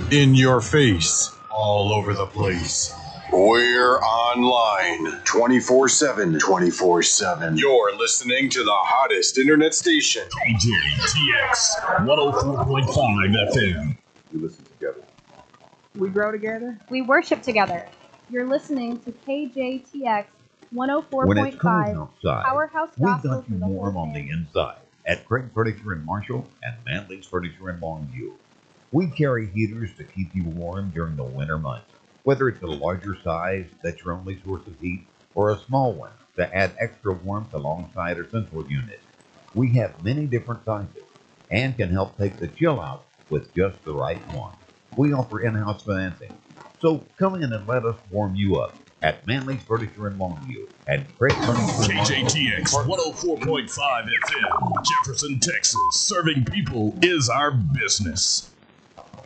In your face, all over the place. We're online 24/7. 24/7. You're listening to the hottest internet station. KJTX 104.5 FM. We listen together. We grow together. We worship together. You're listening to KJTX 104.5. When it's cold outside, Powerhouse we Gospel got you for the whole warm on the inside at Craig Furniture in Marshall and Manley's Furniture in Longview. We carry heaters to keep you warm during the winter months. Whether it's a larger size that's your only source of heat or a small one to add extra warmth alongside our central unit, we have many different sizes and can help take the chill out with just the right one. We offer in-house financing, so come in and let us warm you up at Manley's Furniture in Longview and Craig Furniture in KJTX 104.5 FM, Jefferson, Texas. Serving people is our business.